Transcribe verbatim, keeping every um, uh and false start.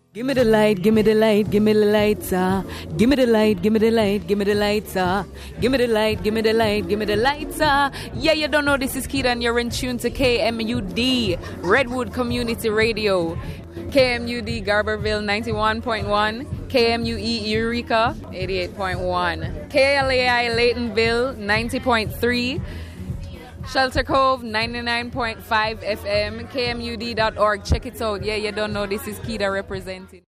Give me the light, give me the light, give me the lights, ah. Give me the light, give me the light, give me the lights, ah. Give me the light, give me the light, give me the lights, ah. Yeah, you don't know, this is Keita and you're in tune to K M U D, Redwood Community Radio. K M U D Garberville ninety-one point one, K M U E Eureka eighty-eight point one, K L A I Laytonville ninety point three, Shelter Cove ninety-nine point five F M, K M U D dot org. Check it out. Yeah, you don't know, this is Keita representing.